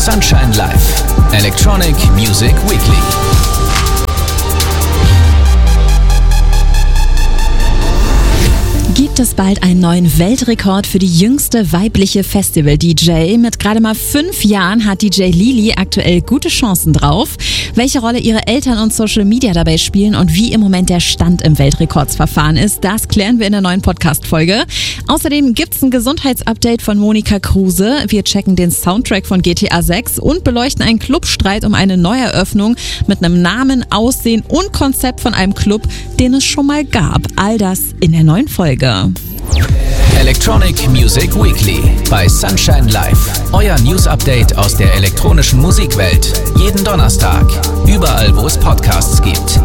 Sunshine Live. Electronic Music Weekly. Gibt es bald einen neuen Weltrekord für die jüngste weibliche Festival-DJ? Mit gerade mal 5 Jahren hat DJ Lili aktuell gute Chancen drauf. Welche Rolle ihre Eltern und Social Media dabei spielen und wie im Moment der Stand im Weltrekordsverfahren ist, das klären wir in der neuen Podcast-Folge. Außerdem gibt's ein Gesundheitsupdate von Monika Kruse. Wir checken den Soundtrack von GTA 6 und beleuchten einen Clubstreit um eine Neueröffnung mit einem Namen, Aussehen und Konzept von einem Club, den es schon mal gab. All das in der neuen Folge. Electronic Music Weekly bei Sunshine Live. Euer News-Update aus der elektronischen Musikwelt. Jeden Donnerstag. Überall, wo es Podcasts gibt.